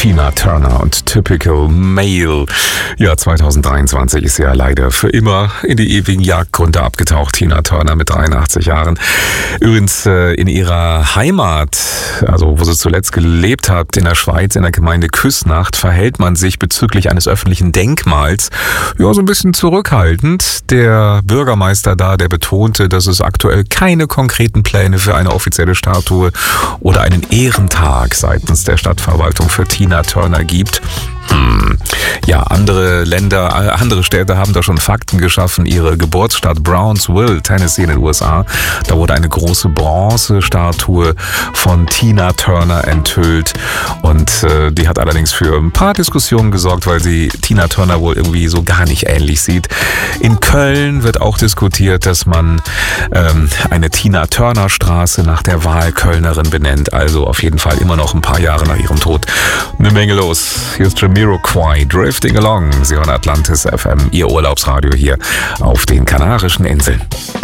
Tina Turner und Typical Male. Ja, 2023 ist sie ja leider für immer in die ewigen Jagdgründe abgetaucht. Tina Turner mit 83 Jahren. Übrigens in ihrer Heimat, also wo sie zuletzt gelebt hat, in der Schweiz, in der Gemeinde Küsnacht, verhält man sich bezüglich eines öffentlichen Denkmals ja so ein bisschen zurückhaltend. Der Bürgermeister da, der betonte, dass es aktuell keine konkreten Pläne für eine offizielle Statue oder einen Ehrentag seitens der Stadtverwaltung für Tina Turner gibt. Ja, andere Länder, andere Städte haben da schon Fakten geschaffen. Ihre Geburtsstadt Brownsville, Tennessee in den USA, da wurde eine große Bronzestatue von Tina Turner enthüllt. Und die hat allerdings für ein paar Diskussionen gesorgt, weil sie Tina Turner wohl irgendwie so gar nicht ähnlich sieht. In Köln wird auch diskutiert, dass man eine Tina Turner Straße nach der Wahlkölnerin benennt. Also auf jeden Fall immer noch ein paar Jahre nach ihrem Tod eine Menge los. Hier ist Jamiroquai, Drifting Along. Sie hören Atlantis FM, Ihr Urlaubsradio hier auf den Kanarischen Inseln.